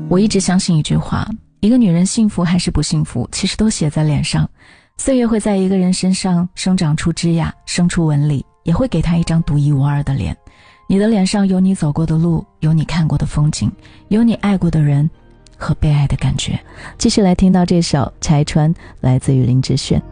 我一直相信一句话，一个女人幸福还是不幸福，其实都写在脸上。岁月会在一个人身上生长出枝桠，生出纹理，也会给她一张独一无二的脸。你的脸上有你走过的路，有你看过的风景，有你爱过的人和被爱的感觉。继续来听到这首《拆穿》，来自于林志炫。